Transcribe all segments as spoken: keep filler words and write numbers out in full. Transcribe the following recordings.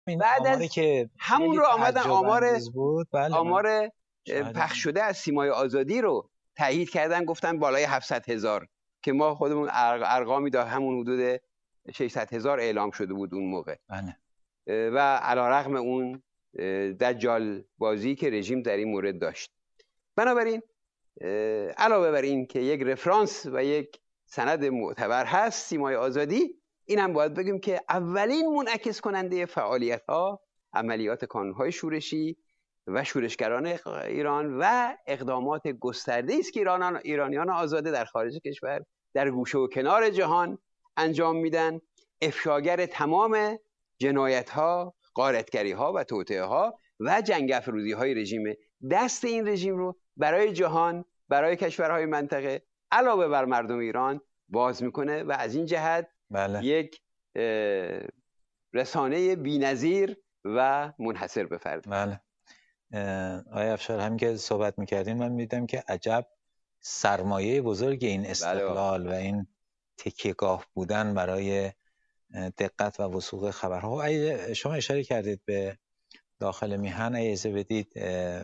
بعد از که همون رو آمدن آمار بود. بله آمار پخش شده از سیمای آزادی رو تایید کردن، گفتن بالای هفتصد هزار که ما خودمون ارقامی دا همون حدود ششصد هزار اعلام شده بود اون موقع. بله. و علیرغم اون دجال بازی که رژیم در این مورد داشت. بنابراین علاوه بر این که یک رفرانس و یک سند معتبر هست سیمای آزادی، این هم باید بگیم که اولین منعکس کننده فعالیت ها عملیات کانون‌های شورشی و شورشگران ایران و اقدامات گسترده است که ایرانیان ایرانیان آزاده در خارج کشور در گوشه و کنار جهان انجام میدن، افشاگر تمام جنایت ها، غارتگری ها و توطئه ها و جنگ افروزی های رژیم. دست این رژیم رو برای جهان، برای کشورهای منطقه علاوه بر مردم ایران باز میکنه و از این جهت بله. یک رسانه بی‌نظیر و منحصر به فرد. بله. آقای افشار، همین که صحبت میکردیم من میدیدم که عجب سرمایه بزرگ این استقلال بله. و این تکیهگاه بودن برای دقت و وثوق خبرها. شما اشاره کردید به داخل میهن، اجازه بدید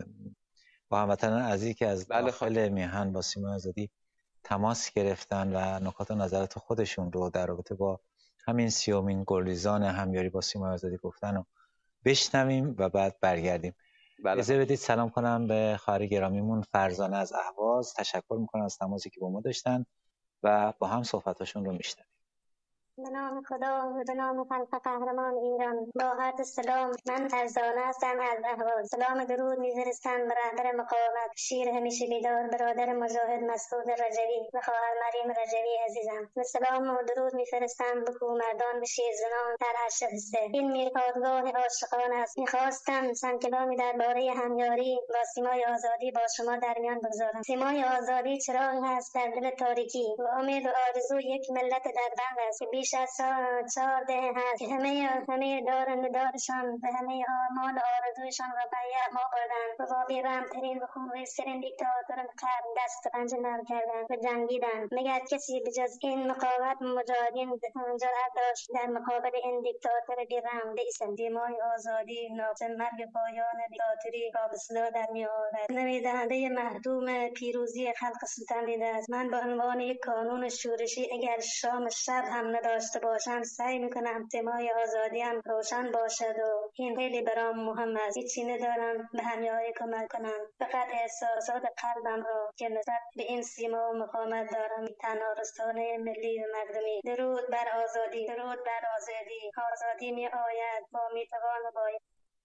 با هموطنان عزیزی که از داخل بله میهن با سیمای آزادی تماس گرفتن و نکات و نظرات خودشون رو در رابطه با همین سیومین گلریزان همیاری با سیمای آزادی گفتن رو بشنویم و بعد برگردیم. اجازه بدید سلام کنم به خواهر گرامیمون فرزانه از اهواز. تشکر میکنم از تماسی که با ما داشتن و با هم صحبتاشون رو میشنویم. به نام خدا و به نام خلق قهرمان ایران. با عرض سلام، من فرزانه هستم از اهواز. سلام درود می‌فرستم به رهبر مقاومت شیر همیشه بیدار برادر مجاهد مسعود رجوی و خواهر مریم رجوی عزیزم. و سلام و درود می‌فرستم به کومردان و شیرزنان در هر شهسته. این میلادگاه عاشقانه است. می‌خواستم چند کلامی درباره همیاری با سیمای آزادی با شما در میان بگذارم. سیمای آزادی چراغی است در دل تاریکی و امید و آرزو یک ملت دربند است. بیش از چهار دهه هست که همه همه دارنده دارشان به همه آرمان و آرزویشان را به یغما بردند و با بی‌رحم‌ترین و خونریزترین دیکتاتوران قرن دست و پنجه نرم کردند و جنگیدند. مگر کسی به جز این مقاومت مجاهدین جرأت داشت در مقابل این دیکتاتور بی‌رحم بایستد؟ سیمای آزادی ناقص مرگ پایان دیکتاتوری را به صدا در می‌آورد. نویدنده مهدوم پیروزی خلق سلطان دیده است. من به عنوان یک کانون شورشی اگر شام شب هم نداشته باشم سعی میکنم سیمای آزادی هم روشن باشد و این خیلی برام مهم است. هیچی ندارم به همیاری کمک کنم، فقط احساسات قلبم را که نسبت به این سیما و مقاومت دارم. تنها رسانه ملی و مردمی. درود بر آزادی، درود بر آزادی. آزادی می آید با میتوان و باید.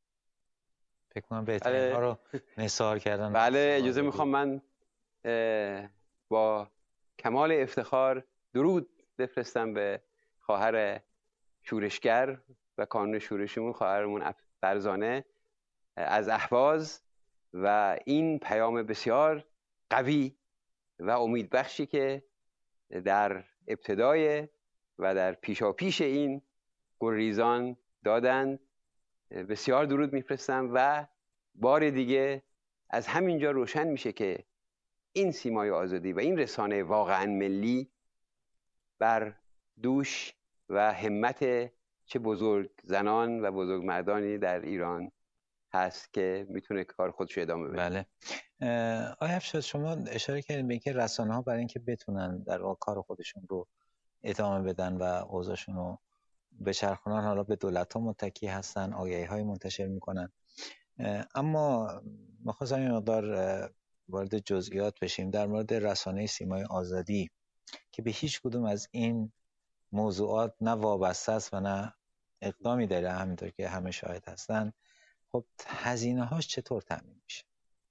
فکر کنم بهترین ها رو نثار کردن. بله اجازه میخوام من با کمال افتخار درود بفرستم به خواهر شورشگر و کانون شورشیمون خواهرمون فرزانه از اهواز و این پیام بسیار قوی و امیدبخشی که در ابتدای و در پیشاپیش این گلریزان دادند. بسیار درود میفرستم و بار دیگه از همینجا روشن میشه که این سیمای آزادی و این رسانه واقعا ملی بر دوش و همت چه بزرگ زنان و بزرگ مردانی در ایران هست که میتونه کار خودش ادامه بده. بله. آقای افشار، شما اشاره کردین به اینکه رسانه ها برای اینکه بتونن در واقع کار خودشون رو ادامه بدن و اوضاعشون رو بچرخونن حالا به دولت ها متکی هستن، آگهی های منتشر میکنن. اما می‌خواستم این مقدار وارد جزئیات بشیم در مورد رسانه سیمای آزادی که به هیچ کدوم از این موضوعات نه وابسته است و نه اقدامی داره، همینطور که همه شاهد هستن. خب هزینه هاش چطور تامین میشه؟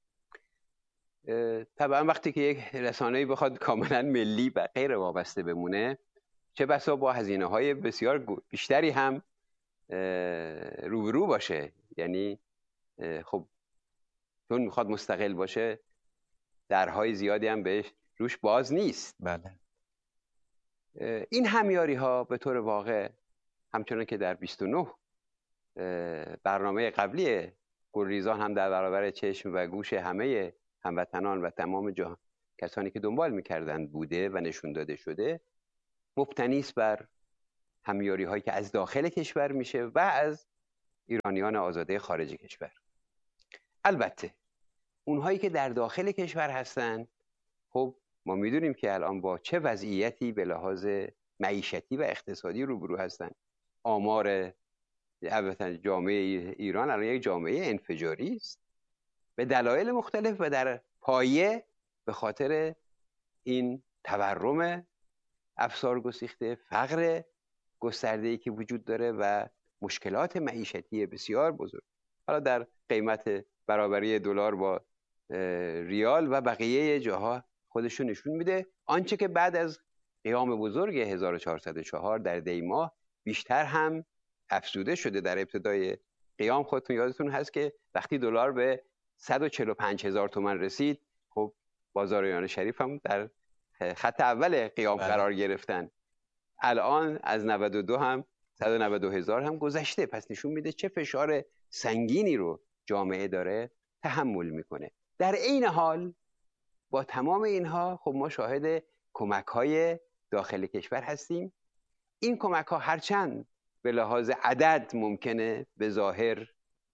طبعا وقتی که یک رسانه‌ای بخواد کاملا ملی و غیر وابسته بمونه، چه بسا با هزینه های بسیار بیشتری هم روبرو باشه. یعنی خب چون میخواد مستقل باشه درهای زیادی هم بهش روش باز نیست. بله. این همیاری ها به طور واقع همچنان که در بیست و نه برنامه قبلی گلریزان هم در برابر چشم و گوش همه هموطنان و تمام جهان کسانی که دنبال میکردند بوده و نشون داده شده، مبتنی است بر همیاری هایی که از داخل کشور میشه و از ایرانیان آزاده خارج کشور. البته اونهایی که در داخل کشور هستن، خب ما میدونیم که الان با چه وضعیتی به لحاظ معیشتی و اقتصادی روبرو هستن. آمار البته جامعه ایران الان یک جامعه انفجاری است به دلایل مختلف و در پایه به خاطر این تورم افسار گسیخته، فقر گسترده‌ای که وجود داره و مشکلات معیشتی بسیار بزرگ. حالا در قیمت برابری دلار با ریال و بقیه جاها خودشون نشون میده. آنچه که بعد از قیام بزرگ هزار و چهارصد و چهار در دی ماه بیشتر هم افزوده شده. در ابتدای قیام خودتون یادتون هست که وقتی دلار به صد و چهل و پنج هزار تومان رسید، خب بازاریان شریف هم در خط اول قیام بله. قرار گرفتن. الان از نود و دو هم صد و نود و دو هزار هم گذشته. پس نشون میده چه فشار سنگینی رو جامعه داره تحمل میکنه. در این حال با تمام اینها خب ما شاهد کمک‌های داخل کشور هستیم. این کمک‌ها هرچند به لحاظ عدد ممکنه به ظاهر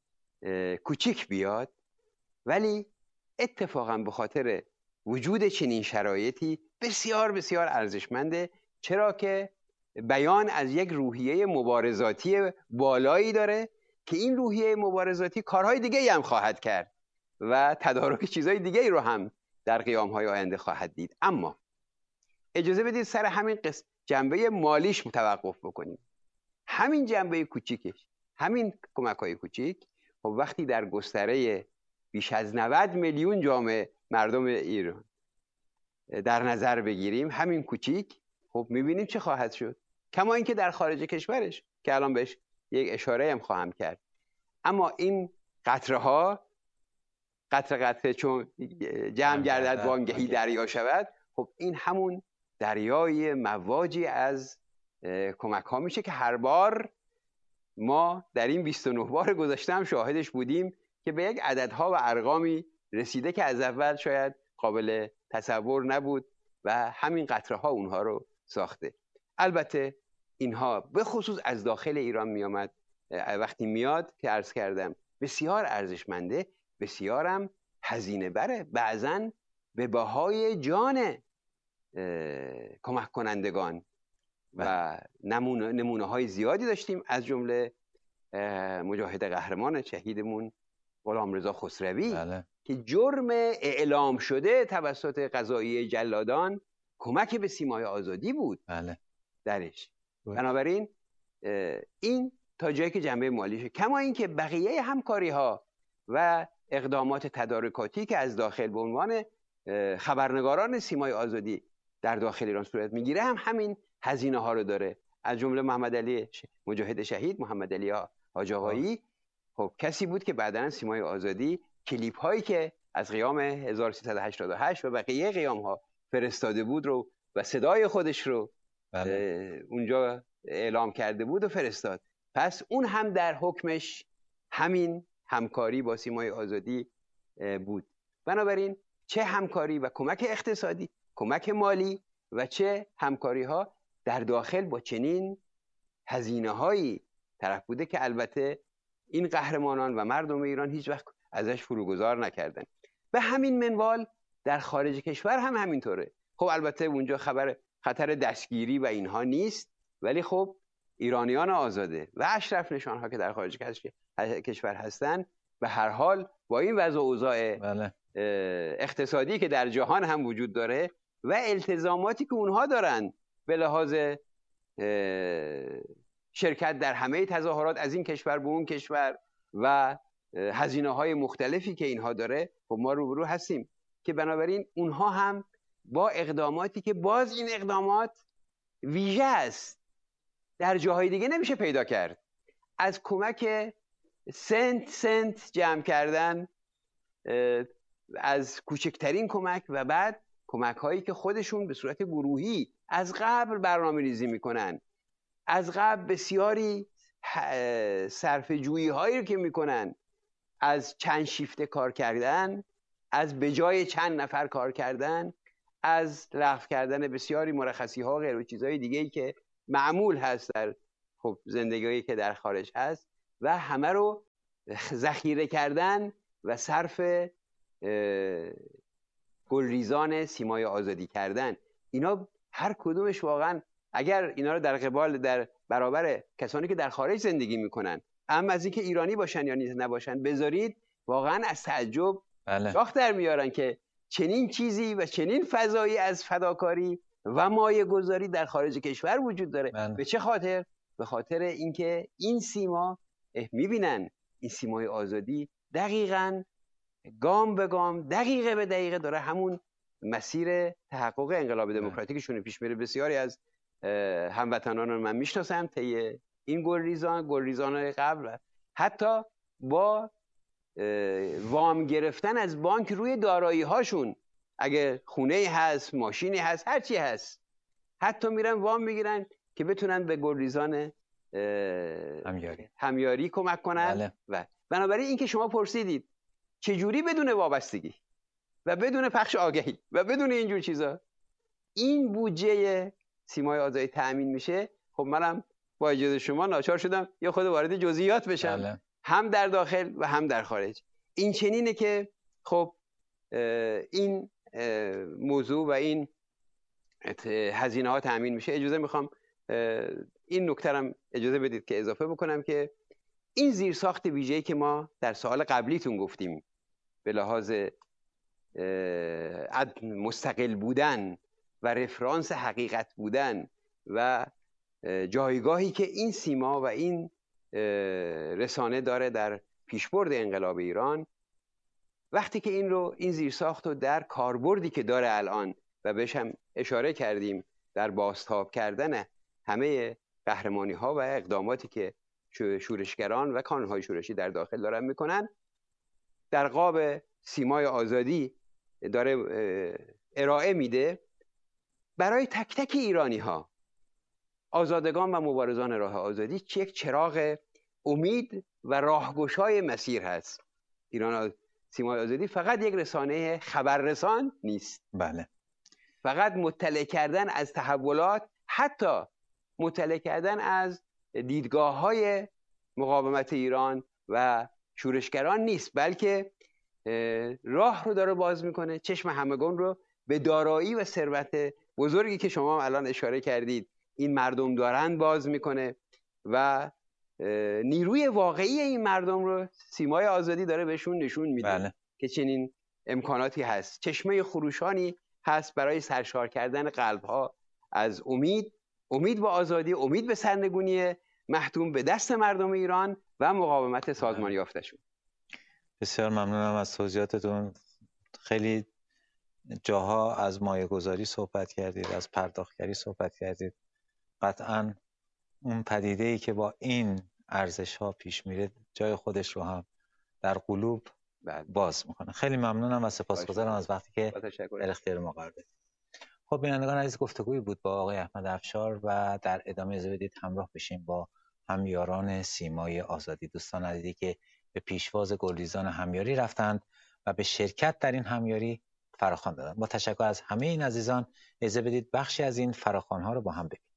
کوچیک بیاد، ولی اتفاقا به خاطر وجود چنین شرایطی بسیار بسیار ارزشمنده، چرا که بیان از یک روحیه مبارزاتی بالایی داره که این روحیه مبارزاتی کارهای دیگه هم خواهد کرد و تدارک چیزهای دیگه رو هم در قیام‌های آینده خواهد دید. اما اجازه بدید سر همین قسم جنبه مالیش متوقف بکنیم. همین جنبه کوچیکش، همین کمک‌های کوچیک، خب وقتی در گستره بیش از نود میلیون جامعه مردم ایران در نظر بگیریم، همین کوچیک، خب می‌بینیم چه خواهد شد. کما اینکه در خارج کشورش که الان بهش یک اشاره هم خواهم کرد. اما این قطره ها قطره قطره چون جمع گردد وانگهی دریا شود، خب این همون دریای مواجی از کمک ها میشه که هر بار ما در این بیست و نه بار گذشته هم شاهدش بودیم که به یک عددها و ارقامی رسیده که از اول شاید قابل تصور نبود و همین قطره ها اونها رو ساخته. البته اینها به خصوص از داخل ایران میامد، وقتی میاد که عرض کردم بسیار ارزشمنده، بسیارم هزینه بره، بعضن به بهای جان کمک کنندگان و نمونه, نمونه های زیادی داشتیم، از جمله مجاهد قهرمان شهیدمون غلامرضا خسروی بله. که جرم اعلام شده توسط قضاییه جلادان کمک به سیمای آزادی بود بله. درش. بنابراین این تا جایی که جنبه مالیشه، کما اینکه بقیه همکاری ها و اقدامات تدارکاتی که از داخل به عنوان خبرنگاران سیمای آزادی در داخل ایران صورت میگیره هم همین هزینه ها رو داره. از جمله محمد علی مجاهد شهید، محمد علی حاج آقایی، خب کسی بود که بعداً سیمای آزادی کلیپ هایی که از قیام هزار و سیصد و هشتاد و هشت و بقیه قیام ها فرستاده بود رو و صدای خودش رو بله. اونجا اعلام کرده بود و فرستاد. پس اون هم در حکمش همین همکاری با سیمای آزادی بود. بنابراین چه همکاری و کمک اقتصادی، کمک مالی و چه همکاری ها در داخل با چنین هزینه هایی طرف بوده که البته این قهرمانان و مردم ایران هیچ وقت ازش فروگذار نکردن. به همین منوال در خارج کشور هم همینطوره. خب البته اونجا خبر خطر دستگیری و اینها نیست، ولی خب ایرانیان آزاده و اشرف نشان ها که در خارج کشور هستن به هر حال با این وضع و اوضاع بله. اقتصادی که در جهان هم وجود داره و التزاماتی که اونها دارن به لحاظ شرکت در همه تظاهرات از این کشور به اون کشور و هزینه های مختلفی که اینها داره، خب ما روبرو هستیم که بنابراین اونها هم با اقداماتی که باز این اقدامات ویژه است، در جاهای دیگه نمیشه پیدا کرد، از کمک سنت سنت جمع کردن، از کوچکترین کمک و بعد کمک هایی که خودشون به صورت گروهی از قبل برنامه ریزی میکنن، از قبل بسیاری صرف جویی هایی رو که میکنن، از چند شیفته کار کردن، از به جای چند نفر کار کردن، از لغو کردن بسیاری مرخصی ها و غیر و چیزهای دیگه‌ای که معمول هست در خب زندگی که در خارج هست، و همه رو ذخیره کردن و صرف گلریزان سیمای آزادی کردن. اینا هر کدومش واقعا اگر اینا رو در قبال در برابر کسانی که در خارج زندگی میکنن، اما از اینکه ایرانی باشن یا نباشن بذارید، واقعا از تعجب شاخ در میارن که چنین چیزی و چنین فضایی از فداکاری و مایه گذاری در خارج کشور وجود داره. بله. به چه خاطر؟ به خاطر اینکه این سیما میبینن این سیمای آزادی دقیقاً گام به گام، دقیقه به دقیقه داره همون مسیر تحقق انقلاب دموکراتیکشون پیش میره. بسیاری از هموطنان رو من میشناسم طی این گلریزان گلریزان‌های قبل، حتی با وام گرفتن از بانک روی دارایی هاشون، اگه خونه‌ای هست، ماشینی هست، هر چی هست، حتی میرن وام میگیرن که بتونن به گلریزان همیاری همیاری کمک کنن. بله. و بنابراین این که شما پرسیدید چجوری بدون وابستگی و بدون پخش آگهی و بدون اینجور چیزا این بودجه سیمای آزادی تأمین میشه، خب منم با اجازه شما ناچار شدم یه خود وارد جزئیات بشم. بله. هم در داخل و هم در خارج. این چنینه که خب این موضوع و این هزینه ها تأمین میشه. اجازه میخوام این نکته هم اجازه بدید که اضافه بکنم که این زیرساخت ویژه‌ای که ما در سوال قبلیتون گفتیم به لحاظ مستقل بودن و رفرانس حقیقت بودن و جایگاهی که این سیما و این رسانه داره در پیشبرد انقلاب ایران، وقتی که این رو این زیرساخت رو در کاربردی که داره الان و بهش هم اشاره کردیم در بازتاب کردن همه قهرمانی ها و اقداماتی که شورشگران و کانونهای شورشی در داخل دارن میکنن، در قاب سیمای آزادی داره ارائه میده، برای تک تک ایرانی ها، آزادگان و مبارزان راه آزادی، چه یک چراغ امید و راهگشای مسیر هست. ایران سیمای آزادی فقط یک رسانه خبررسان نیست. بله. فقط مطلع کردن از تحولات، حتی مطلع کردن از دیدگاه‌های مقاومت ایران و شورشگران نیست، بلکه راه رو داره باز میکنه، چشم همگان رو به دارایی و ثروت بزرگی که شما الان اشاره کردید این مردم دارن باز میکنه و نیروی واقعی این مردم رو سیمای آزادی داره بهشون نشون میده. بله. که چنین امکاناتی هست، چشمه خروشانی هست برای سرشار کردن قلب‌ها از امید، امید به آزادی، امید به سرنگونی محتوم به دست مردم ایران و مقاومت سازمان یافتشون. بسیار ممنونم از توضیحاتتون. خیلی جاها از مایه‌گذاری صحبت کردید، از پرداختگری صحبت کردید. قطعاً اون پدیده‌ای که با این ارزش‌ها پیش میره جای خودش رو هم در قلوب باز میکنه. خیلی ممنونم و سپاسگزارم از وقتی که در اختیار ما قرار دادید. خب بینندگان عزیز، گفتگویی بود با آقای احمد افشار و در ادامه اجازه بدید همراه بشیم با همیاران سیمای آزادی، دوستان عزیزی که به پیشواز گلریزان همیاری رفتند و به شرکت در این همیاری فراخوان دادند. با تشکر از همه این عزیزان اجازه بدید بخشی از این فراخوان‌ها رو با هم ببینیم.